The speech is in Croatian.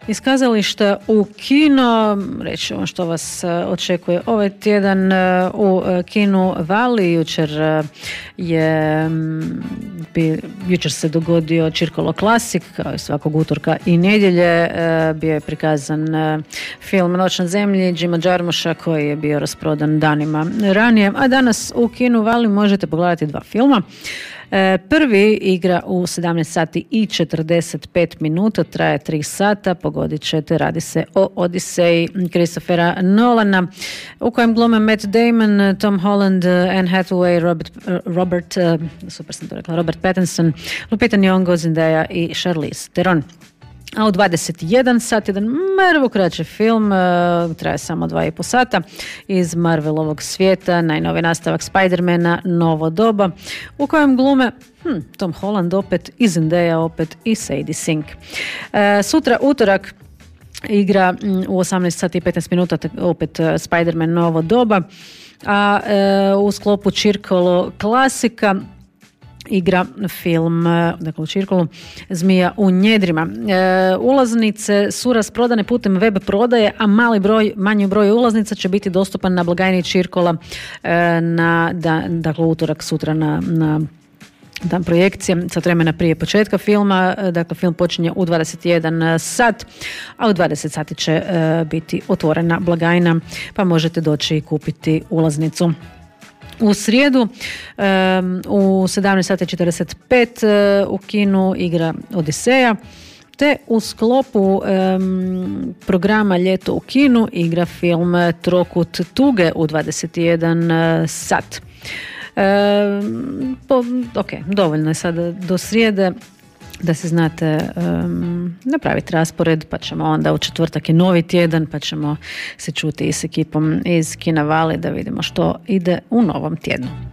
Iz kazališta u kino, reći vam što vas očekuje ovaj tjedan u kinu Vali. Jučer se dogodio Circolo Classic, kao i svakog utorka i nedjelje. Bio je prikazan film Noć na zemlji Jima Jarmusha koji je bio rasprodan danima ranije, a danas u kinu Vali možete pogledati dva filma. Prvi igra u 17 sati i 45 minuta, traje 3 sata, pogodit ćete, radi se o Odiseji Christophera Nolana, u kojem glume Matt Damon, Tom Holland, Anne Hathaway, Robert Pattinson, Lupita Nyong'o, Zendaya i Charlize Theron. A u 21 sat jedan mrvo kraći film, traje samo 2,5 sata, iz Marvelovog svijeta, najnoviji nastavak Spider-mana, Novo doba, u kojem glume Tom Holland opet, i Zendaya opet, i Sadie Sink. Sutra, utorak, igra u 18 sati i 15 minuta opet Spider-Man Novo doba, a u sklopu Circolo Klasika igra film, dakle u Circolu, Zmija u njedrima. Ulaznice su rasprodane putem web prodaje, a manji broj ulaznica će biti dostupan na blagajni Circola dakle utorak, sutra na dan projekcije, sat vremena prije početka filma. Dakle, film počinje u 21 sat, a u 20 sati će biti otvorena blagajna, pa možete doći i kupiti ulaznicu. U srijedu u 17:45 u kinu igra Odiseja, te u sklopu programa Ljeto u kinu igra film Trokut tuge u 21 sat. Dovoljno je sada do srijede da se znate napraviti raspored, pa ćemo onda u četvrtak je novi tjedan, pa ćemo se čuti i s ekipom iz Kina Vali da vidimo što ide u novom tjednu.